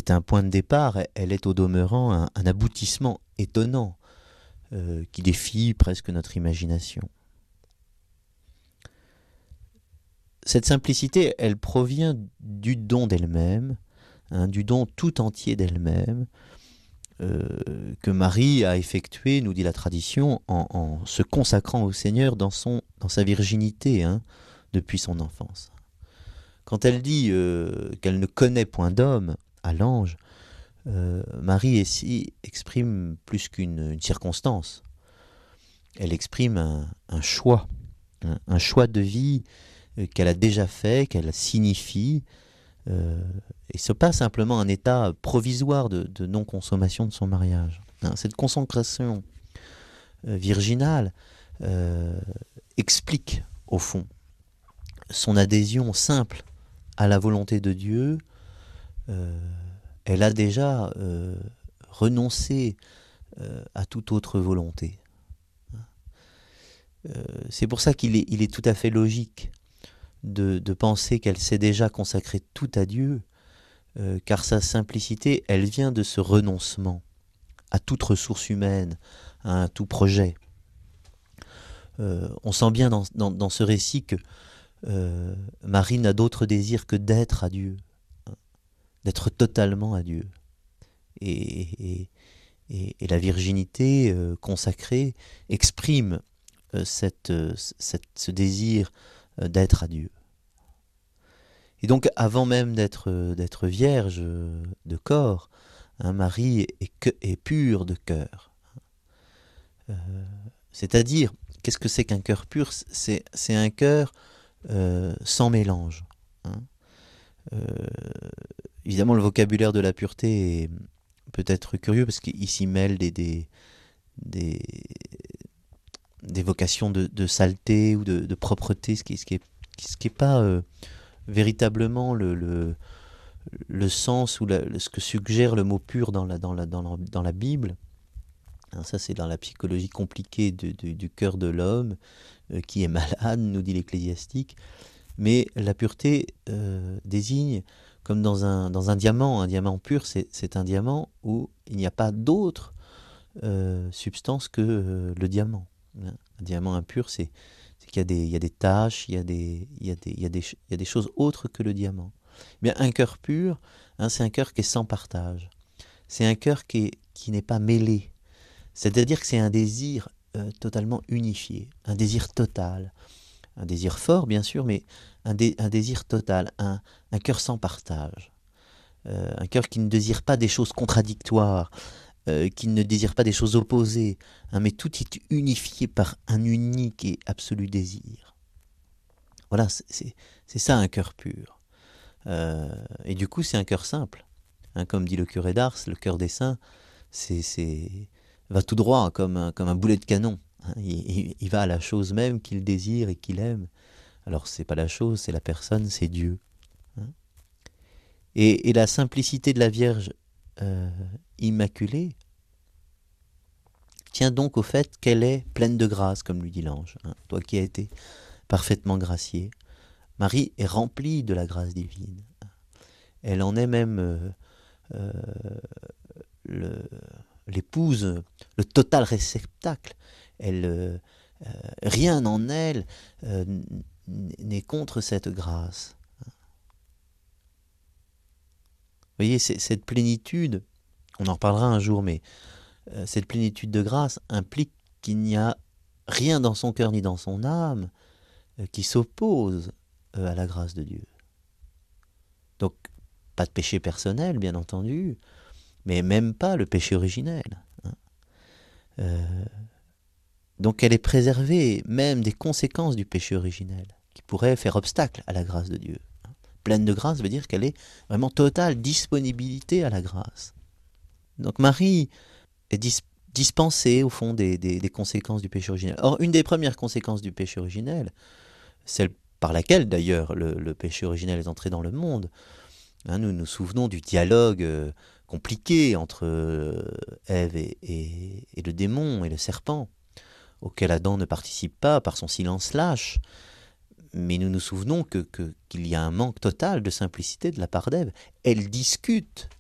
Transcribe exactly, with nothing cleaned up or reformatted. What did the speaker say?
est un point de départ, elle est au demeurant un, un aboutissement étonnant euh, qui défie presque notre imagination. Cette simplicité, elle provient du don d'elle-même, hein, du don tout entier d'elle-même, euh, que Marie a effectué, nous dit la tradition, en, en se consacrant au Seigneur dans, son, dans sa virginité, hein, depuis son enfance. Quand elle dit euh, qu'elle ne connaît point d'homme à l'ange, euh, Marie ici exprime plus qu'une une circonstance. Elle exprime un, un choix, un, un choix de vie euh, qu'elle a déjà fait, qu'elle signifie, euh, et ce n'est pas simplement un état provisoire de, de non-consommation de son mariage. Hein, cette consécration euh, virginale euh, explique, au fond, son adhésion simple à la volonté de Dieu. Euh, elle a déjà euh, renoncé euh, à toute autre volonté. Euh, c'est pour ça qu'il est, il est tout à fait logique de, de penser qu'elle s'est déjà consacrée tout à Dieu, euh, car sa simplicité, elle vient de ce renoncement à toute ressource humaine, à tout projet. Euh, on sent bien dans, dans, dans ce récit que euh, Marie n'a d'autre désir que d'être à Dieu, hein, d'être totalement à Dieu. Et, et, et, et la virginité euh, consacrée exprime euh, cette, euh, cette, ce désir euh, d'être à Dieu. Et donc, avant même d'être, euh, d'être vierge de corps, hein, Marie est, que, est pure de cœur. Euh, c'est-à-dire, qu'est-ce que c'est qu'un cœur pur ? C'est, c'est un cœur euh, sans mélange. Hein. Euh, évidemment, le vocabulaire de la pureté est peut-être curieux parce qu'il s'y mêle des, des, des, des vocations de, de saleté ou de, de propreté, ce qui n'est ce qui est, ce qui est pas euh, véritablement le, le, le sens ou la, ce que suggère le mot pur dans la, dans la, dans la, dans la Bible. Alors ça, c'est dans la psychologie compliquée de, de, du cœur de l'homme euh, qui est malade, nous dit l'Ecclésiastique. Mais la pureté euh, désigne, comme dans un, dans un diamant, un diamant pur, c'est, c'est un diamant où il n'y a pas d'autre euh, substance que euh, le diamant. Un diamant impur, c'est, c'est qu'il y a des, il y a des taches, il y a des, il y a des, il y a des, il y a des choses autres que le diamant. Mais un cœur pur, hein, c'est un cœur qui est sans partage. C'est un cœur qui, est, qui n'est pas mêlé. C'est-à-dire que c'est un désir euh, totalement unifié, un désir total. Un désir fort, bien sûr, mais un, dé, un désir total, un, un cœur sans partage. Euh, un cœur qui ne désire pas des choses contradictoires, euh, qui ne désire pas des choses opposées, hein, mais tout est unifié par un unique et absolu désir. Voilà, c'est, c'est, c'est ça un cœur pur. Euh, et du coup, c'est un cœur simple. Hein, comme dit le curé d'Ars, le cœur des saints, c'est, c'est, va tout droit, comme un, comme un boulet de canon. Il, il va à la chose même qu'il désire et qu'il aime. Alors c'est pas la chose, c'est la personne, c'est Dieu. Hein. Et, et la simplicité de la Vierge euh, immaculée tient donc au fait qu'elle est pleine de grâce, comme lui dit l'ange. Hein. Toi qui as été parfaitement gracié, Marie est remplie de la grâce divine. Elle en est même euh, euh, le, l'épouse, le total réceptacle. Elle, euh, euh, rien en elle euh, n'est contre cette grâce. Vous voyez, c'est, cette plénitude, on en reparlera un jour, mais euh, cette plénitude de grâce implique qu'il n'y a rien dans son cœur ni dans son âme euh, qui s'oppose euh, à la grâce de Dieu. Donc, pas de péché personnel, bien entendu, mais même pas le péché originel. Hein. Euh, Donc elle est préservée même des conséquences du péché originel, qui pourraient faire obstacle à la grâce de Dieu. Pleine de grâce veut dire qu'elle est vraiment totale disponibilité à la grâce. Donc Marie est dis- dispensée au fond des, des, des conséquences du péché originel. Or, une des premières conséquences du péché originel, celle par laquelle d'ailleurs le, le péché originel est entré dans le monde, hein, nous nous souvenons du dialogue euh, compliqué entre euh, Ève et, et, et le démon et le serpent, auquel Adam ne participe pas par son silence lâche, mais nous nous souvenons que, que, qu'il y a un manque total de simplicité de la part d'Ève. Elle discute